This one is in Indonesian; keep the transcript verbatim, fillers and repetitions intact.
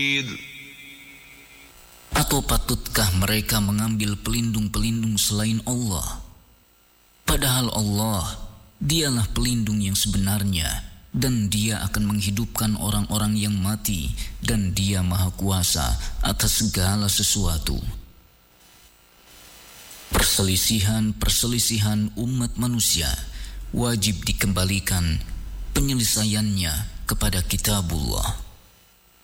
Atau patutkah mereka mengambil pelindung-pelindung selain Allah? Padahal Allah, dialah pelindung yang sebenarnya, dan Dia akan menghidupkan orang-orang yang mati, dan Dia Maha Kuasa atas segala sesuatu. Perselisihan-perselisihan umat manusia wajib dikembalikan penyelesaiannya kepada Kitabullah.